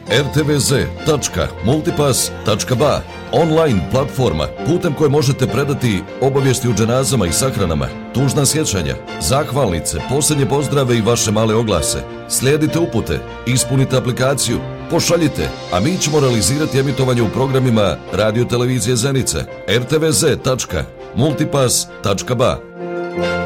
rtvz.multipass.ba, online platforma putem koje možete predati obavijesti o dženazama i sahranama, tužna sjećanja, zahvalnice, posljednje pozdrave i vaše male oglase. Slijedite upute, ispunite aplikaciju, pošaljite, a mi ćemo realizirati emitovanje u programima Radio Televizije Zenica, rtvz.multipass.ba.